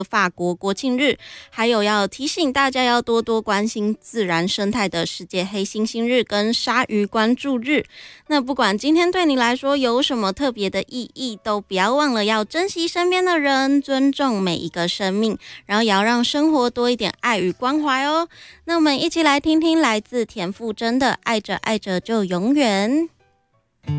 法国国庆日，还有要提醒大家要多多关心自然生态的世界黑猩猩日跟鲨鱼关注日。那不管今天对你来说有什么特别的意义，都不要忘了要珍惜身边的人，尊重每一个生命，然后也要让生活多一点爱与关怀哦。那我们一起来听听来自田馥甄的《爱着爱着就永远》。